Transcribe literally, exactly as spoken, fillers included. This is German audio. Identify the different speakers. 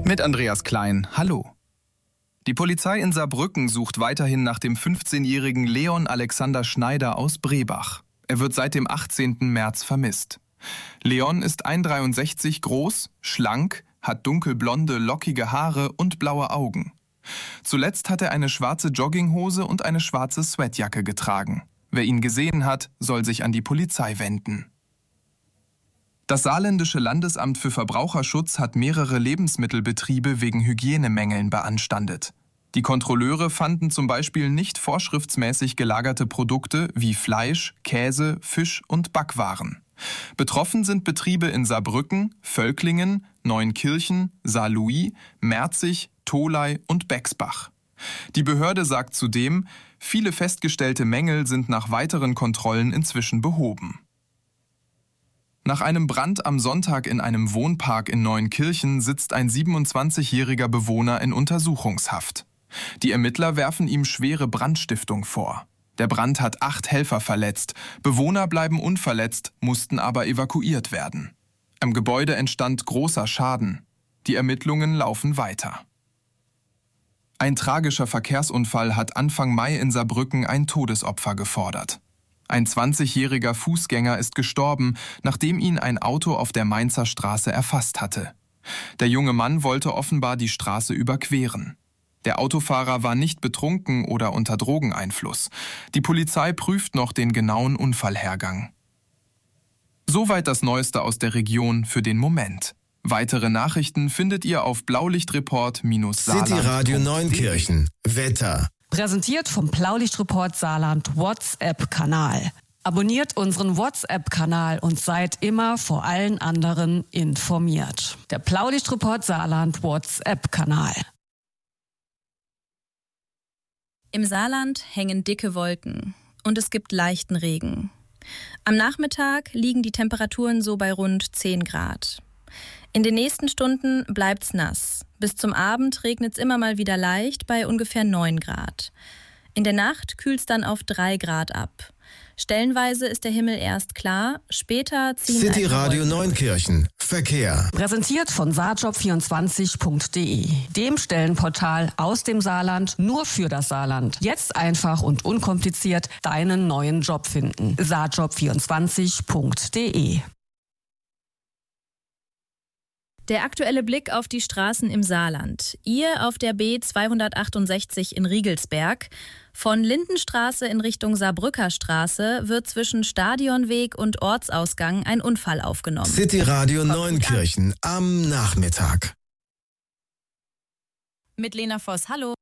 Speaker 1: Mit Andreas Klein, hallo. Die Polizei in Saarbrücken sucht weiterhin nach dem fünfzehnjährigen Leon Alexander Schneider aus Brebach. Er wird seit dem achtzehnten März vermisst. Leon ist eins Komma dreiundsechzig groß, schlank, hat dunkelblonde, lockige Haare und blaue Augen. Zuletzt hat er eine schwarze Jogginghose und eine schwarze Sweatjacke getragen. Wer ihn gesehen hat, soll sich an die Polizei wenden. Das Saarländische Landesamt für Verbraucherschutz hat mehrere Lebensmittelbetriebe wegen Hygienemängeln beanstandet. Die Kontrolleure fanden zum Beispiel nicht vorschriftsmäßig gelagerte Produkte wie Fleisch, Käse, Fisch und Backwaren. Betroffen sind Betriebe in Saarbrücken, Völklingen, Neunkirchen, Saarlouis, Merzig, Tholey und Bexbach. Die Behörde sagt zudem, viele festgestellte Mängel sind nach weiteren Kontrollen inzwischen behoben. Nach einem Brand am Sonntag in einem Wohnpark in Neunkirchen sitzt ein siebenundzwanzigjähriger Bewohner in Untersuchungshaft. Die Ermittler werfen ihm schwere Brandstiftung vor. Der Brand hat acht Helfer verletzt. Bewohner bleiben unverletzt, mussten aber evakuiert werden. Am Gebäude entstand großer Schaden. Die Ermittlungen laufen weiter. Ein tragischer Verkehrsunfall hat Anfang Mai in Saarbrücken ein Todesopfer gefordert. Ein zwanzigjähriger Fußgänger ist gestorben, nachdem ihn ein Auto auf der Mainzer Straße erfasst hatte. Der junge Mann wollte offenbar die Straße überqueren. Der Autofahrer war nicht betrunken oder unter Drogeneinfluss. Die Polizei prüft noch den genauen Unfallhergang. Soweit das Neueste aus der Region für den Moment. Weitere Nachrichten findet ihr auf blaulichtreport Saarland.
Speaker 2: City Radio Neunkirchen. Wetter.
Speaker 3: Präsentiert vom Blaulichtreport Saarland WhatsApp-Kanal. Abonniert unseren WhatsApp-Kanal und seid immer vor allen anderen informiert. Der Blaulichtreport Saarland WhatsApp-Kanal.
Speaker 4: Im Saarland hängen dicke Wolken und es gibt leichten Regen. Am Nachmittag liegen die Temperaturen so bei rund zehn Grad. In den nächsten Stunden bleibt's nass. Bis zum Abend regnet's immer mal wieder leicht bei ungefähr neun Grad. In der Nacht kühlt's dann auf drei Grad ab. Stellenweise ist der Himmel erst klar, später ziehen
Speaker 2: City Radio Neunkirchen. Verkehr.
Speaker 3: Präsentiert von saarjob vierundzwanzig punkt de, dem Stellenportal aus dem Saarland nur für das Saarland. Jetzt einfach und unkompliziert deinen neuen Job finden. saarjob vierundzwanzig punkt de.
Speaker 4: Der aktuelle Blick auf die Straßen im Saarland. Ihr auf der B zweihundertachtundsechzig in Riegelsberg. Von Lindenstraße in Richtung Saarbrücker Straße wird zwischen Stadionweg und Ortsausgang ein Unfall aufgenommen.
Speaker 2: City Radio Neunkirchen am Nachmittag.
Speaker 4: Mit Lena Voss, hallo.